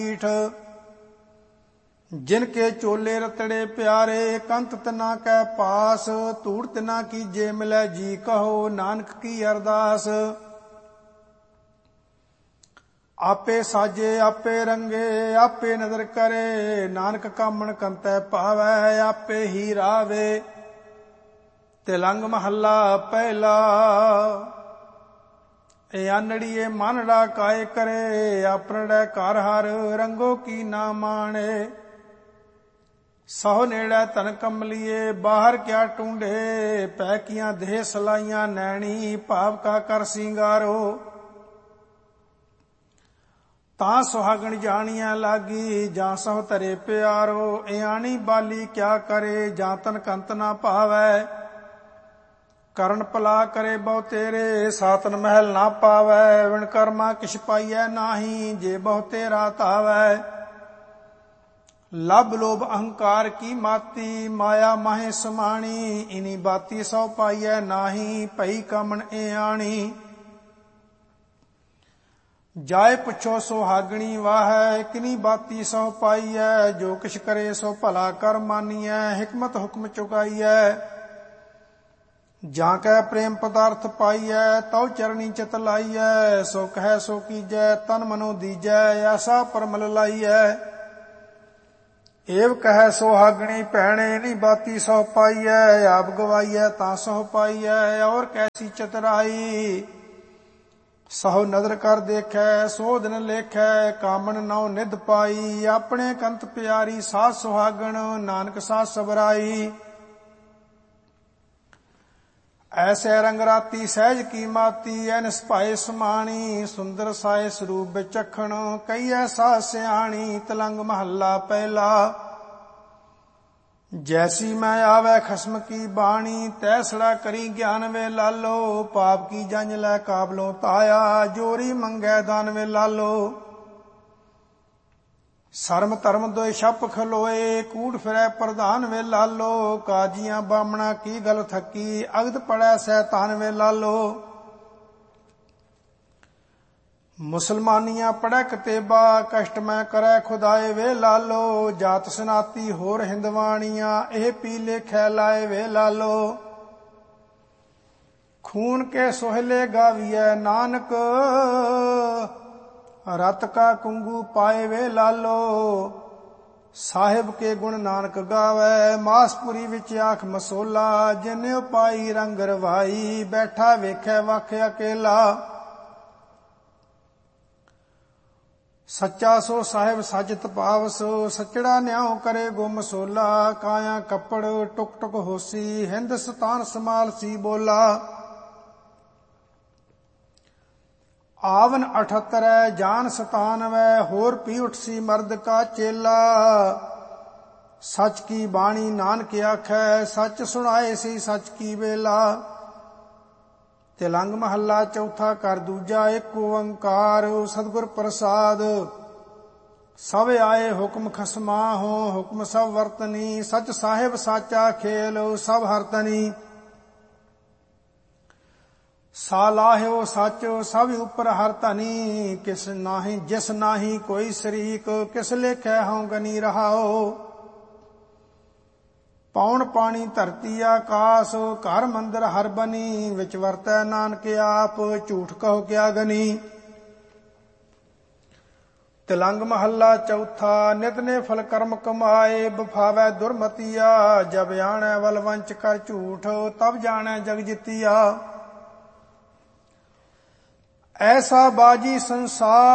मीठ। जिनके चोले रतड़े प्यारे कंत तना कै पास। धूड़ तना कीजे मिलै जी कहो नानक की अरदास। आपे साजे आपे रंगे आपे नदर करे। नानक कामण कंतै पावै आपे ही रावे। तिलंग महला पहला। ए आनड़िए मानड़ा काय करे। आपनड़े घर हर रंगो की ना माणे। सहो नेड़े तन कमलिए बाहर क्या टूंढे। पैकियां देह सलाइयां नैणी भाव का कर सिंगारो। तां सुहागण जानिया लागी जां सहो तरे प्यारो। इयाणी बाली क्या करे जां तन कंत ना पावै। करण पला करे बहु तेरे सातन महल ना पावै। विण कर्मा किछ पाइयै नाही जे बहु तेरा तावै। लभ लोभ अहंकार की माती माया माहे समाणी। इनी बाती सौ पाइयै नाही भई कामण इयाणी। जाए पुछो सुहागणी वाह किनी बाती सौ पाइयै। जो किछ करे सो भला कर मानियै हिकमत हुक्म चुकाइयै। जां कै प्रेम पदार्थ पाइयै तौ चरणी चित लाइयै। सो कह सो कीजै तन मनो दीजै ऐसा परमल लाइयै। एव कह सोहागणी भैणे नी बाती सौ पाइयै। आप गवाइयै तां सौ पाइयै और कैसी चतुराई। सहो नदर कर देखै सो दिन लेखै कामन नौ निध पाई। अपने कंत प्यारी साथ सुहागण नानक साथ सबराई। ऐसे रंग राती सहज की माती ऐनस पाए समाणी। सुंदर साए स्वरूप विचखण कई ऐसा सियाणी। तिलंग महला पहला। जैसी मैं आवे खसम की बाणी तैसड़ा करी ज्ञान वे लालो। पाप की जंज लै काबलों ताया जोरी मंगै दान वे लालो। शर्म धर्म दोय छप खलोए कूड़ फिरै प्रधान वे लालो। काजियां बामणा की गल थकी अगद पड़ै सैतान वे लालो। मुसलमानियां पढ़ै कतेबा कष्ट मैं करै खुदाए वे लालो। जात सनाती होर हिंदवाणियां एह पी लेखै लाए वे लालो। खून के सोहले गावियै नानक रत का कुंगू पाए वे लालो। साहिब के गुण नानक गावै मासपुरी विच आख मसोला। जिन्ने पाई रंग रवाई बैठा वेखै वख अकेला। सच्चा सो साहिब साजित पावस सचड़ा न्याओ करे गो मसोला। काया कपड़ टुक टुक होसी हिंदुस्तान समाल सी बोला। आवन 78 जान 97 होर पी उठसी मर्द का चेला। सच की बाणी नानक आखै सच सुनाए सी सच की बेला। तिलंग महला चौथा कर दूजा एक ओंकार सतगुर प्रसाद। सब आए हुक्म खसमा हो हुक्म सब वर्तनी। सच साहिब साचा खेल सब हरतनी। सालाह्यो सच सब उपर हर धनी। किस नाही जिस नाही कोई शरीक किस लेखै हों गनी रहाओ। पौन पानी धरती आकाश घर मंदिर हर बनी। विच वरतै नानक आप झूठ कहो क्या गनी। तिलंग महला चौथा नित ने फल कर्म कमाए बफावै दुर्मतिया। जब आणै वल वंच कर झूठ तब जाणै जग जितिया। ऐसा बाजी संसार